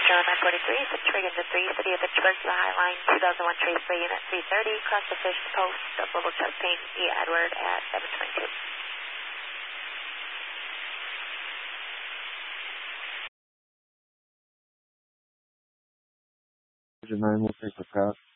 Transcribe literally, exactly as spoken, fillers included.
nine forty-three, Pittsburgh into three, City of Pittsburgh, the High Line, two thousand one Traceway, Unit three thirty, cross the fish post, double chest paint, E. Edward at seven twenty-two. nine will take the pass.